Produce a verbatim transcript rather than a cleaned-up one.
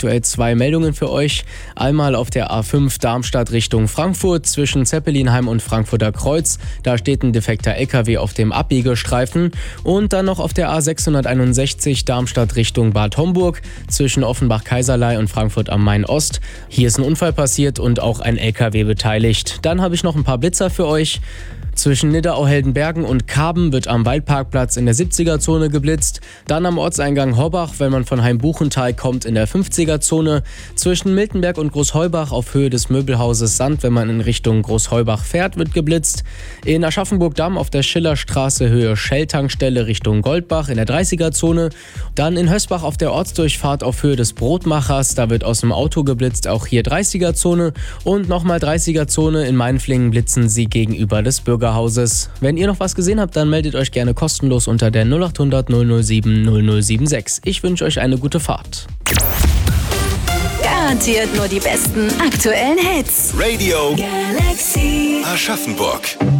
aktuell zwei Meldungen für euch. Einmal auf der A fünf Darmstadt Richtung Frankfurt zwischen Zeppelinheim und Frankfurter Kreuz. Da steht ein defekter L K W auf dem Abbiegestreifen. Und dann noch auf der A sechshunderteinundsechzig Darmstadt Richtung Bad Homburg zwischen Offenbach-Kaiserlei und Frankfurt am Main Ost. Hier ist ein Unfall passiert und auch ein L K W beteiligt. Dann habe ich noch ein paar Blitzer für euch. Zwischen Nidderau-Heldenbergen und Karben wird am Waldparkplatz in der siebziger-Zone geblitzt. Dann am Ortseingang Horbach, wenn man von Heimbuchental kommt, in der fünfziger-Zone. Zwischen Miltenberg und Großheubach auf Höhe des Möbelhauses Sand, wenn man in Richtung Großheubach fährt, wird geblitzt. In Aschaffenburg-Damm auf der Schillerstraße Höhe Shell-Tankstelle Richtung Goldbach in der dreißiger-Zone. Dann in Hösbach auf der Ortsdurchfahrt auf Höhe des Brotmachers, da wird aus dem Auto geblitzt, auch hier dreißiger-Zone. Und nochmal dreißiger-Zone in Mainflingen blitzen sie gegenüber des Bürgerhauses. Wenn ihr noch was gesehen habt, dann meldet euch gerne kostenlos unter der null acht hundert null null sieben null null sieben sechs. Ich wünsche euch eine gute Fahrt. Garantiert nur die besten aktuellen Hits. Radio Galaxy Aschaffenburg.